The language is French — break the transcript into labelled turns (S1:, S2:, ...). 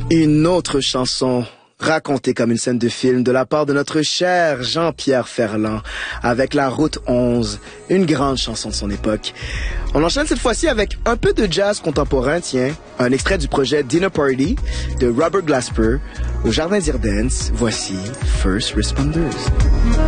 S1: Une autre chanson racontée comme une scène de film de la part de notre cher Jean-Pierre Ferland avec La Route 11, une grande chanson de son époque. On enchaîne cette fois-ci avec un peu de jazz contemporain, tiens, un extrait du projet Dinner Party de Robert Glasper au Jardin d'Irden's. Voici First Responders.